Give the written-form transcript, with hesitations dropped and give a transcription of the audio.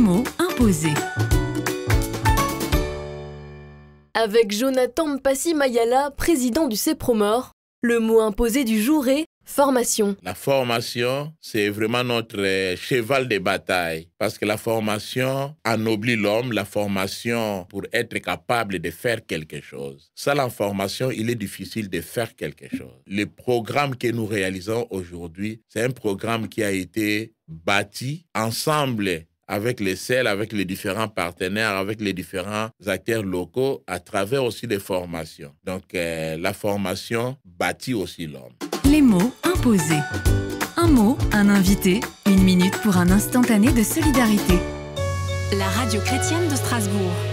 mots imposés. Avec Jonathan Mpassi-Mayala, président du CEPROMOR, le mot imposé du jour est formation. La formation, c'est vraiment notre cheval de bataille parce que la formation ennoblit l'homme, la formation pour être capable de faire quelque chose. Sans la formation, il est difficile de faire quelque chose. Le programme que nous réalisons aujourd'hui, c'est un programme qui a été bâti ensemble avec les CEL, avec les différents partenaires, avec les différents acteurs locaux, à travers aussi des formations. Donc, la formation bâtit aussi l'homme. Les mots imposés. Un mot, un invité, 1 minute pour un instantané de solidarité. La radio chrétienne de Strasbourg.